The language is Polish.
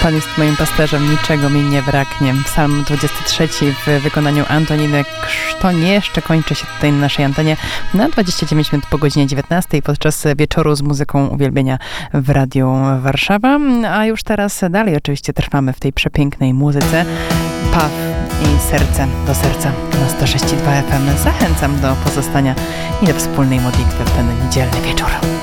Pan jest moim pasterzem, niczego mi nie braknie. Psalm 23 w wykonaniu Antoniny Krztoń jeszcze kończy się tutaj na naszej antenie na 29 minut po godzinie 19 podczas wieczoru z muzyką uwielbienia w Radiu Warszawa. A już teraz dalej oczywiście trwamy w tej przepięknej muzyce. Paw i serce do serca na 106,2 FM. Zachęcam do pozostania i do wspólnej modlitwy w ten niedzielny wieczór.